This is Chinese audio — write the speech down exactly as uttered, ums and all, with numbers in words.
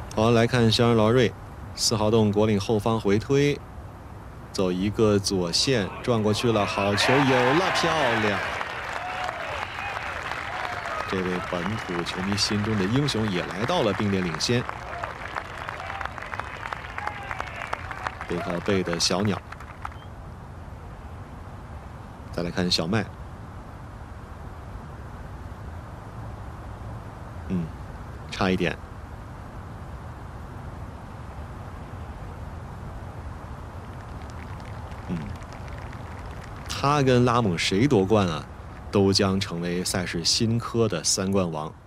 好，来看肖恩劳瑞，四号洞果岭后方回推，走一个左线转过去了，好球有了，漂亮！这位本土球迷心中的英雄也来到了并列领先。背靠背的小鸟，再来看小麦，嗯，差一点。嗯，他跟拉蒙谁夺冠啊，都将成为赛事新科的三冠王。